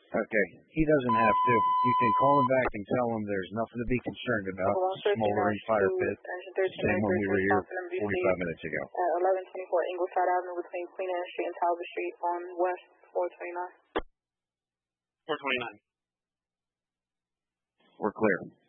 Okay, he doesn't have to. You can call him back and tell him there's nothing to be concerned about. Smoldering fire pit. Same when we were here 45 minutes ago. At 1124 Ingleside Avenue between Queen Anne Street and Talbot Street on West 429. 429. We're clear.